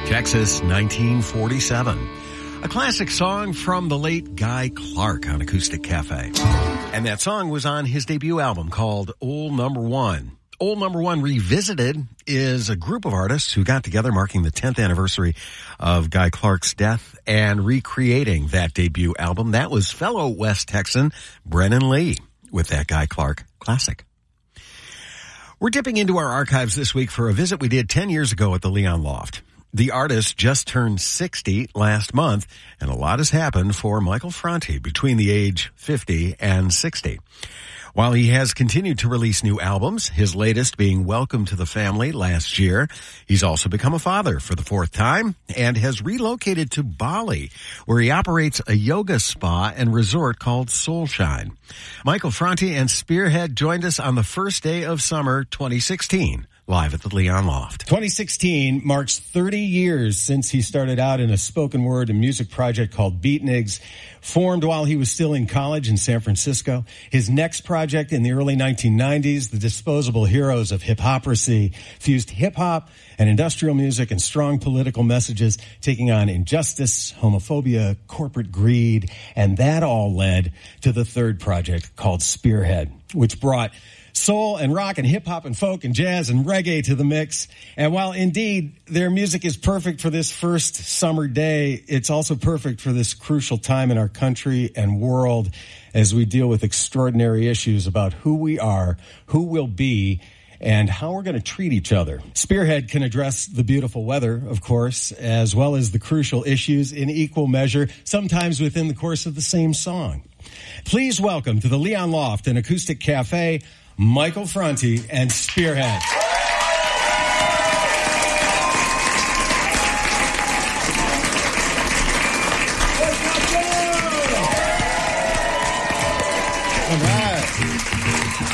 Texas, 1947. A classic song from the late Guy Clark on Acoustic Cafe. And that song was on his debut album called Old Number One. Old Number One Revisited is a group of artists who got together marking the 10th anniversary of Guy Clark's death and recreating that debut album. That was fellow West Texan Brennan Lee with that Guy Clark classic. We're dipping into our archives this week for a visit we did 10 years ago at the Leon Loft. The artist just turned 60 last month, and a lot has happened for Michael Franti between the age 50 and 60. While he has continued to release new albums, his latest being Welcome to the Family last year, he's also become a father for the fourth time and has relocated to Bali, where he operates a yoga spa and resort called Soulshine. Michael Franti and Spearhead joined us on the first day of summer 2016. Live at the Leon Loft. 2016 marks 30 years since he started out in a spoken word and music project called Beatniks, formed while he was still in college in San Francisco. His next project in the early 1990s, The Disposable Heroes of Hip-Hoperacy, fused hip-hop and industrial music and strong political messages, taking on injustice, homophobia, corporate greed, and that all led to the third project called Spearhead, which brought soul and rock and hip-hop and folk and jazz and reggae to the mix. And while indeed their music is perfect for this first summer day, it's also perfect for this crucial time in our country and world as we deal with extraordinary issues about who we are, who we'll be, and how we're going to treat each other. Spearhead can address the beautiful weather, of course, as well as the crucial issues in equal measure, sometimes within the course of the same song. Please welcome to the Leon Loft and Acoustic Cafe, Michael Franti and Spearhead. All right.